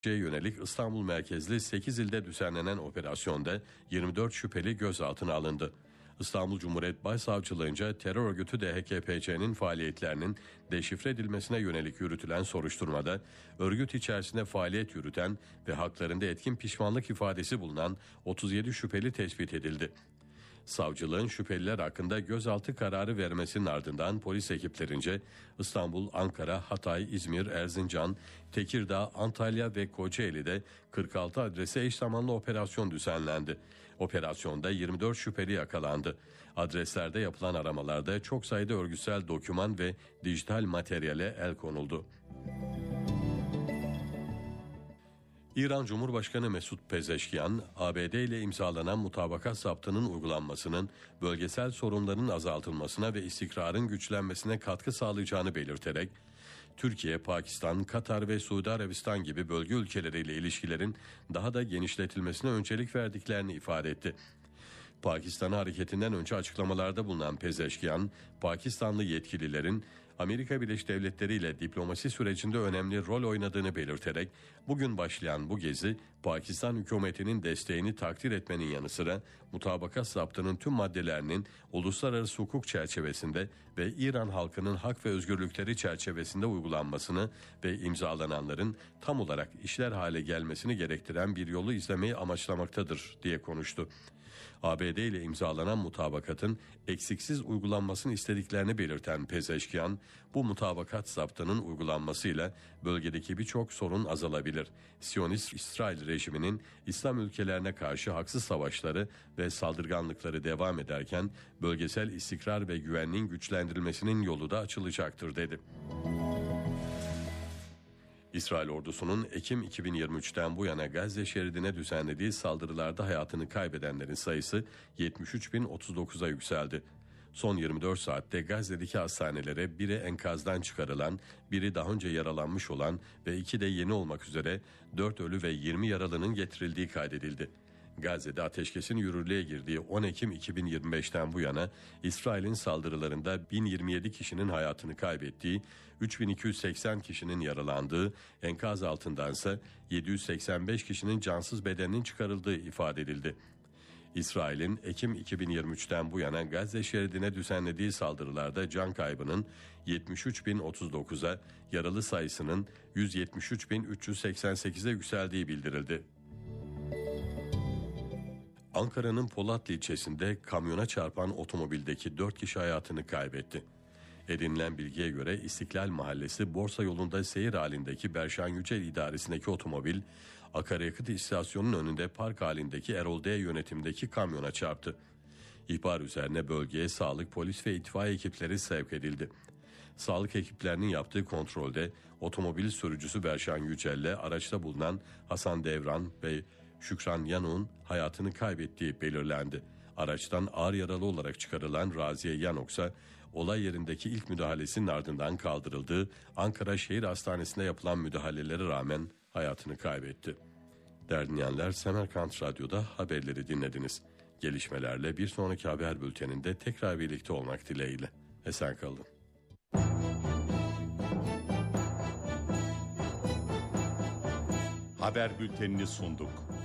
yönelik İstanbul merkezli 8 ilde düzenlenen operasyonda 24 şüpheli gözaltına alındı. İstanbul Cumhuriyet Başsavcılığınca terör örgütü DHKPC'nin faaliyetlerinin deşifre edilmesine yönelik yürütülen soruşturmada örgüt içerisinde faaliyet yürüten ve haklarında etkin pişmanlık ifadesi bulunan 37 şüpheli tespit edildi. Savcılığın şüpheliler hakkında gözaltı kararı vermesinin ardından polis ekiplerince İstanbul, Ankara, Hatay, İzmir, Erzincan, Tekirdağ, Antalya ve Kocaeli'de 46 adrese eş zamanlı operasyon düzenlendi. Operasyonda 24 şüpheli yakalandı. Adreslerde yapılan aramalarda çok sayıda örgütsel doküman ve dijital materyale el konuldu. İran Cumhurbaşkanı Mesut Pezeşkiyan, ABD ile imzalanan mutabakat zaptının uygulanmasının bölgesel sorunların azaltılmasına ve istikrarın güçlenmesine katkı sağlayacağını belirterek, Türkiye, Pakistan, Katar ve Suudi Arabistan gibi bölge ülkeleriyle ilişkilerin daha da genişletilmesine öncelik verdiklerini ifade etti. Pakistan'a hareketinden önce açıklamalarda bulunan Pezeşkiyan, Pakistanlı yetkililerin Amerika Birleşik Devletleri ile diplomasi sürecinde önemli rol oynadığını belirterek, bugün başlayan bu gezi, Pakistan hükümetinin desteğini takdir etmenin yanı sıra mutabakat zaptının tüm maddelerinin uluslararası hukuk çerçevesinde ve İran halkının hak ve özgürlükleri çerçevesinde uygulanmasını ve imzalananların tam olarak işler hale gelmesini gerektiren bir yolu izlemeyi amaçlamaktadır diye konuştu. ABD ile imzalanan mutabakatın eksiksiz uygulanmasını istediklerini belirten Pezeşkiyan, bu mutabakat zaptının uygulanmasıyla bölgedeki birçok sorun azalabilir. Siyonist İsrail rejiminin İslam ülkelerine karşı haksız savaşları ve saldırganlıkları devam ederken bölgesel istikrar ve güvenliğin güçlendirilmesinin yolu da açılacaktır dedi. İsrail ordusunun Ekim 2023'ten bu yana Gazze şeridine düzenlediği saldırılarda hayatını kaybedenlerin sayısı 73.039'a yükseldi. Son 24 saatte Gazze'deki hastanelere biri enkazdan çıkarılan, biri daha önce yaralanmış olan ve 2 de yeni olmak üzere 4 ölü ve 20 yaralının getirildiği kaydedildi. Gazze'de ateşkesin yürürlüğe girdiği 10 Ekim 2025'ten bu yana İsrail'in saldırılarında 1027 kişinin hayatını kaybettiği, 3280 kişinin yaralandığı, enkaz altındansa 785 kişinin cansız bedeninin çıkarıldığı ifade edildi. İsrail'in Ekim 2023'ten bu yana Gazze şeridine düzenlediği saldırılarda can kaybının 73.039'a, yaralı sayısının 173.388'e yükseldiği bildirildi. Ankara'nın Polatlı ilçesinde kamyona çarpan otomobildeki 4 kişi hayatını kaybetti. Edinilen bilgiye göre İstiklal Mahallesi Borsa yolunda seyir halindeki Berşan Yücel idaresindeki otomobil, akaryakıt istasyonunun önünde park halindeki Erol D yönetimdeki kamyona çarptı. İhbar üzerine bölgeye sağlık, polis ve itfaiye ekipleri sevk edildi. Sağlık ekiplerinin yaptığı kontrolde otomobil sürücüsü Berşan Yücel ile araçta bulunan Hasan Devran ve Şükran Yanuk'un hayatını kaybettiği belirlendi. Araçtan ağır yaralı olarak çıkarılan Raziye Yanuk ise olay yerindeki ilk müdahalesinin ardından kaldırıldığı Ankara Şehir Hastanesi'nde yapılan müdahalelere rağmen hayatını kaybetti. Değerli dinleyenler, Semerkant Radyo'da haberleri dinlediniz. Gelişmelerle bir sonraki haber bülteninde tekrar birlikte olmak dileğiyle. Esen kalın. Haber bültenini sunduk.